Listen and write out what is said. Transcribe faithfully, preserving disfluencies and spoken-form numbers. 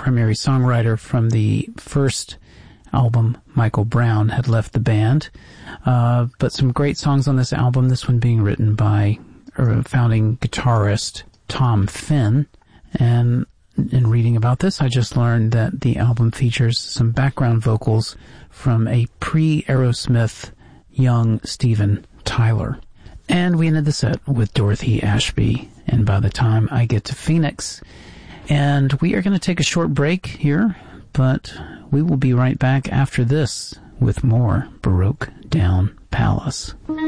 primary songwriter from the first album, Michael Brown, had left the band. Uh, but some great songs on this album, this one being written by uh, founding guitarist Tom Finn. And in reading about this, I just learned that the album features some background vocals from a pre-Aerosmith young Steven Tyler. And we ended the set with Dorothy Ashby, and By the Time I Get to Phoenix. And we are going to take a short break here, but we will be right back after this with more Baroque Down Palace.